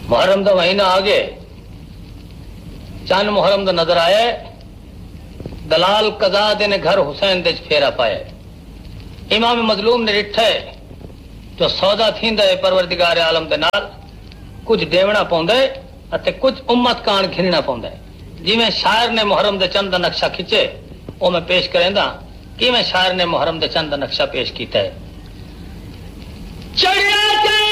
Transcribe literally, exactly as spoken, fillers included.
मुहर्रम का महीना आगे चंद मुहर्रम का नजर आए दलाल कजा ने घर हुसैन दे फेरा पाए इमाम मजलूम ने डिठे जो सौदा थींदा है परवरदिगार आलम दे नाल कुछ देवना पौंदा है अते कुछ उम्मत कान घिरना पौंदा है। जिवें शायर ने मुहर्रम दे चंद दा नक्शा खिंचे ओ मैं पेश करेंदा कि मैं शायर ने मुहर्रम दे चंद दा नक्शा पेश कीता है। चढ़िया